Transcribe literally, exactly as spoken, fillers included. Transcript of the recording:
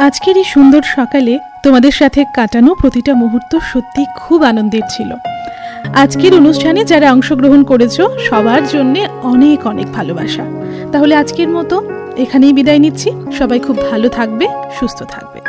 আজকের এই সুন্দর সকালে তোমাদের সাথে কাটানো প্রতিটা মুহূর্ত সত্যি খুব আনন্দের ছিল। আজকের অনুষ্ঠানে যারা অংশগ্রহণ করেছো সবার জন্য অনেক অনেক ভালোবাসা। তাহলে আজকের মতো এখানেই বিদায় নিচ্ছি। সবাই খুব ভালো থাকবে, সুস্থ থাকবে।